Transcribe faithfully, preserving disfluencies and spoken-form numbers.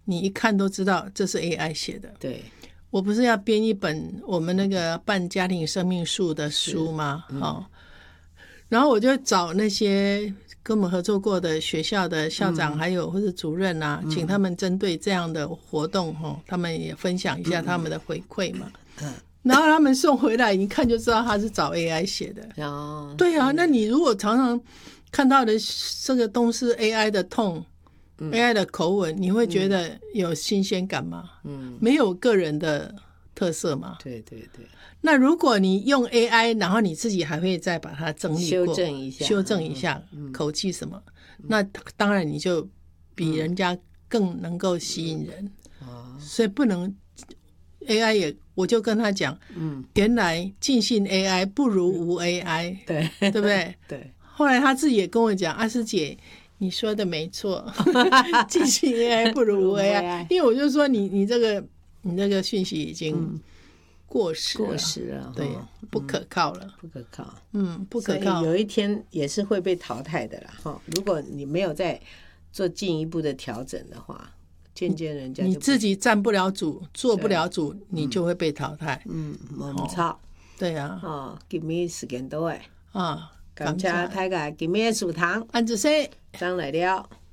你一看都知道这是 A I 写的。 对， 我不是要编一本我们那个办家庭生命树的书吗？嗯哦，然后我就找那些跟我们合作过的学校的校长，还有或者主任啊，嗯、请他们针对这样的活动，哦，他们也分享一下他们的回馈嘛。嗯，然后他们送回来，一看就知道他是找 A I 写的。哦，对啊，那你如果常常看到的这个都是 A I 的痛。嗯、A I 的口吻，你会觉得有新鲜感吗？嗯，没有个人的特色吗？ 对对对。 那如果你用 A I， 然后你自己还会再把它整理过、 修正一下、 修正一下、嗯、口气什么，嗯、那当然你就比人家更能够吸引人。嗯、所以不能 A I 也，我就跟他讲，嗯，原来尽信 A I 不如无 A I， 对对不对？ 对。 后来他自己也跟我讲，阿师姐。你说的没错，尽信 A I 不如无 A I， 因为我就说你你这个你这个讯息已经过时了， 过时了， 对，不可靠了， 不可靠， 嗯，不可靠， 有一天也是会被淘汰的啦，哈。如果你没有再做进一步的调整的话，渐渐人家就你自己站不了主，做不了主，你就会被淘汰。 嗯，我唔操， 对啊， 哦，今日时间到诶， 啊， 感谢大家今日的食堂， 安子生。 张来了。